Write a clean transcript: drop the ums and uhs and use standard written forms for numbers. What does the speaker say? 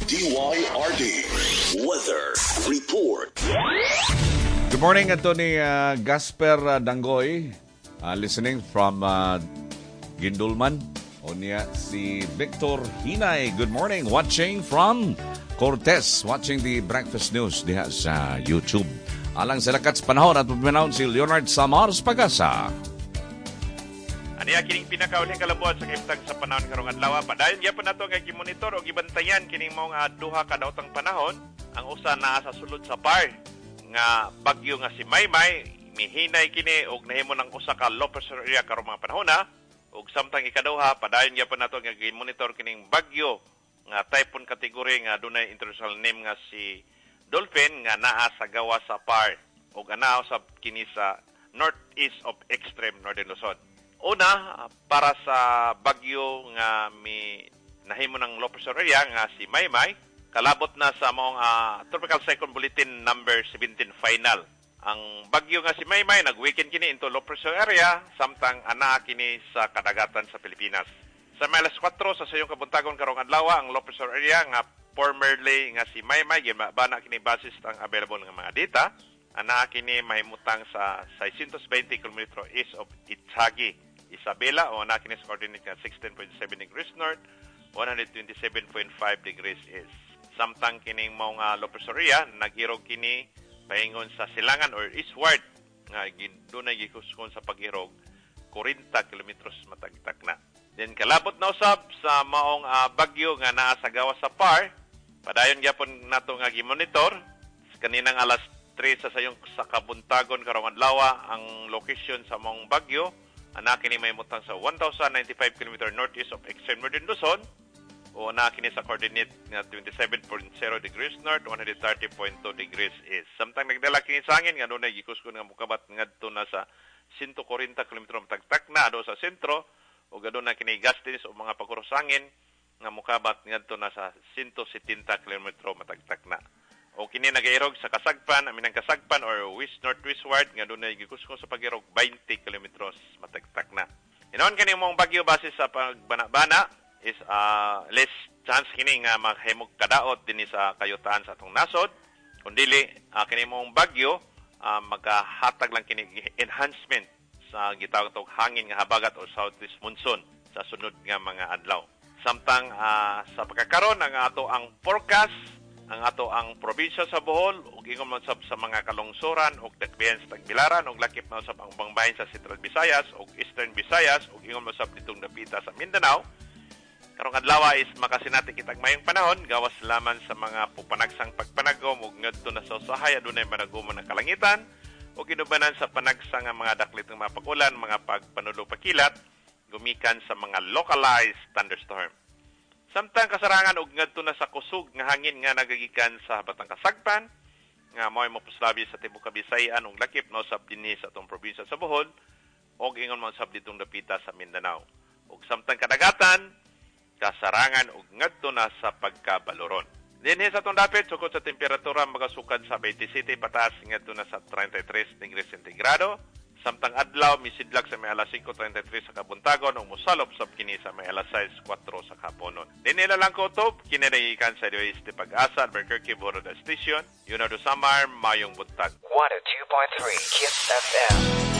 DYRD Weather Report. Good morning, Attorney Gasper Dangoy, listening from Gindulman. O niya si Victor Hinay. Good morning, watching from Cortez, watching the Breakfast News diha sa YouTube. Alang sa lakats panahon at puminahon si Leonard Samars Pagasa. Aniya kining pinakauling kalabuan sa kimtang sa panahon karong adlaw. Padayon gyapon nato nga gimonitor o gibantayan kining mao nga duha ka daotang panahon. Ang usa naa sa sulod sa par nga bagyo nga si Maymay, mihinay kini og nahimo ng usa ka low pressure area karong mga panahon na. Ug samtang ikaduha, padayon gyapon nato nga gimonitor kining bagyo nga typhoon category nga dunay international name nga si Dolphin nga naa sa gawa sa par ug anaa sa kini sa northeast of extreme northern Luzon. Una, para sa bagyo nga nahimo ng low pressure area nga si Maymay, kalabot na sa mong Tropical Cyclone Bulletin number 17 final. Ang bagyo nga si Maymay nag-weekend kini into low pressure area samtang ana kini sa kadagatan sa Pilipinas. Sa may alas 4 sa sayong kabuntagon karong adlaw ang low pressure area nga formerly nga si Maymay ginbana kini basis ang available nga mga data. Ana kini mahimutang sa 620 km east of Itzhagi, Isabela o ana kini sa coordinate nga 16.7 degrees north, 127.5 degrees east. Samtang kining mga low pressure area naghirog kini paingon sa silangan or eastward nga dunay gikuskon sa paghirog 40 kilometros matagtak na. Then kalabot na usab sa maong bagyo nga naa sa gawa sa par, padayon gyapon nato nga gimonitor kaninang alas 3 sa sayong sa kabuntagon karong adlaw ang location sa maong bagyo ana kini mahimutang sa 1095 km northeast of extreme northern Luzon o ana kini sa coordinate nga 27.0 degrees north, 130.2 degrees east. Samtang nagdala kini sa hangin nga dunay gikuskon nga mokabat ngadto na sa 140 km matagtak na ado sa sentro o gadon na kini gusties o mga pagkuros hangin nga mokabat ngadto na sa 170 km matagtak na. O kini nagairog sa kasagpan, aminang kasagpan or west-northwestward nga dunay gikuskon sa pagirog 20 km matagtak na. Hinon kani mong bagyo base sa pagbana-bana is less chance kini nga maghimog kadaot dinhi sa kayutaan sa atong nasod. Kundili kini mong bagyo magahatag lang kini enhancement sa gitawag hangin nga habagat o southwest monsoon sa sunod nga mga adlaw. Samtang sa pagkakaron ang ato ang forecast, ang ato ang probinsya sa Bohol ug ingon man sab sa mga kalungsoran ug dakbayan sa Tagbilaran ug lakip na sab ang bangbahin sa Central Visayas ug Eastern Visayas ug ingon man sab ditong dapita sa Mindanao. Karong adlaw is makasinati kitag mayong panahon gawas lamang sa mga pupanagsang pagpanagom ug ngadto na sa usahay adunay managumon ng kalangitan ug ginubanan sa panagsang nga mga daklit ng mga pag-ulan, mga pagpanulo pakilat gumikan sa mga localized thunderstorm. Samtang kasarangan og ngadto na sa kusog nga hangin nga nagagikan sa batang kasagpan nga mo'y mopuslabi sa tibuok Kabisayan ug lakip na usab dinhi sa atong probinsya sa Bohol ug ingon man usab ditong dapita sa Mindanao. Ug samtang kadagatan kasarangan og ngadto na sa pagkabaloron. Dinhi sa atong dapit sukod sa temperatura magasukad sa 27 pataas ngadto na sa 33 degrees sentigrado. Samtang adlaw misidlak sa may alas 5:33 sa kabuntagon ug mosalop sab kini sa may alas 6:04 sa kaponon. Dinhi lang ko top kini nagikan sa DOST Pag-asa Albuquerque Boroda Station. Yun na do Samar mayong buntag. 102.3 Kiss FM.